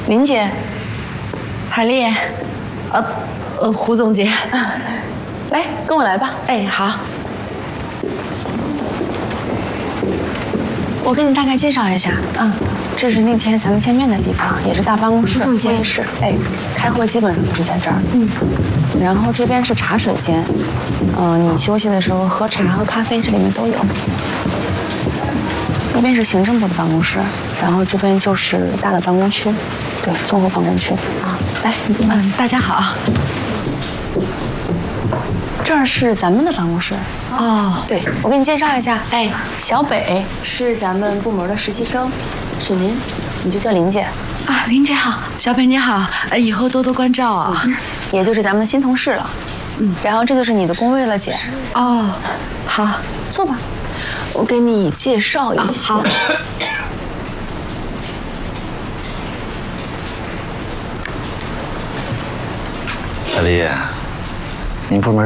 林姐，海丽， 胡总监， 来，跟我来吧。 哎，好。 我给你大概介绍一下，这是那天咱们见面的地方，也是大办公室、会议室。哎，开会基本上都是在这儿。然后这边是茶水间，你休息的时候喝茶喝咖啡，这里面都有。那边是行政部的办公室，然后这边就是大的办公区，对，综合办公区。来，你进来。 大家好。 这儿是咱们的办公室。对，我给你介绍一下。哎，小北是咱们部门的实习生，是林，你就叫林姐。 林姐好，小北你好，以后多多关照啊。 也就是咱们的新同事了。然后这就是你的工位了，姐。 好， 坐吧，我给你介绍一下。 好。 小丽，您部门